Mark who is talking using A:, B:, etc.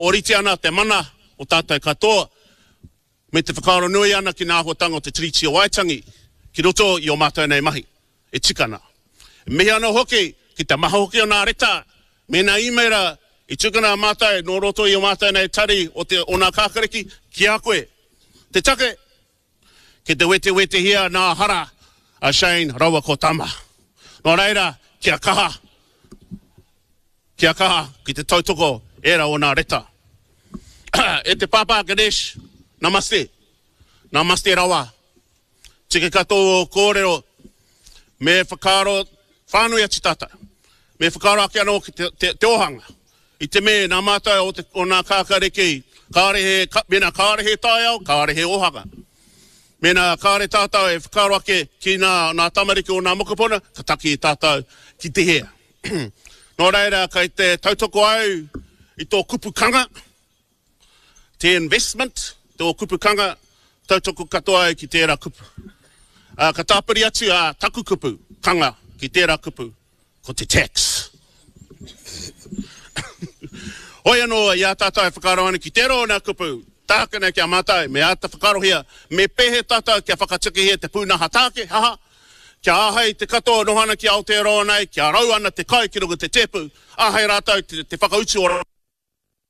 A: oriti ana te mana o tātai katoa, me te whakaaro nui ana ki nā hotanga o te Tiriti o Waitangi, ki roto i o mātou nei mahi, e tikana. Mehi ana hoki, ki te maha hoki o nā reta, me nā imeira, i tukana mātai, no roto i o mātai nei tari o nā kākariki, ki a koe. Te take, ki te wete hia nā hara, a Shane Rawa Kotama. Nō reira, kia kaha, ki te tautoko, era o nā reta. E te Papa Ganesh, namaste. Namaste rawa. Tike kato kōrero, me whakaro, whānui ati tata. Me whakaro ake anō ki te ohanga. I te me nā mātai o nā kākareki, mena kārehe tāi au, kārehe ohanga. Mena kāre tātou e whakaro ake ki nā tamariki o nā mokopona, ka taki tātou ki te hea. Nō reira, kai te tautoko au, i tō kupukanga, te investment, tō kupukanga, tautoko katoa ai ki tērā kupu. Ka tāpiri atu a taku kupu, kanga, ki tērā kupu, ko te tax. Hoi anō, ia tātou e whakaro ana ki tērā o nā kupu, tākana kia mātai, me ata whakarohia, me pehe tātou kia whakatiki hea te pūnaha tāke, haha, kia ahai te katoa nohana ki Aotearoa nei, kia rau ana te kai ki runga te tepu, ahai rātou te whakautu o